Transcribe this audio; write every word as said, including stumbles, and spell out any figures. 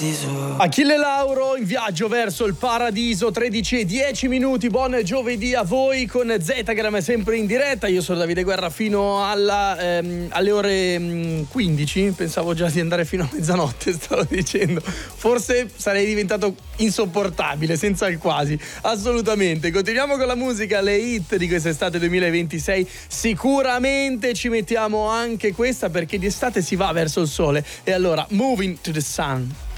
Achille Lauro in viaggio verso il paradiso, tredici e dieci minuti. Buon giovedì a voi con Zetagram sempre in diretta. Io sono Davide Guerra fino alla, ehm, alle ore ehm, quindici. Pensavo già di andare fino a mezzanotte, stavo dicendo. Forse sarei diventato insopportabile, senza il quasi. Assolutamente. Continuiamo con la musica, le hit di quest'estate duemilaventisei. Sicuramente ci mettiamo anche questa, perché di estate si va verso il sole. E allora, Moving to the Sun.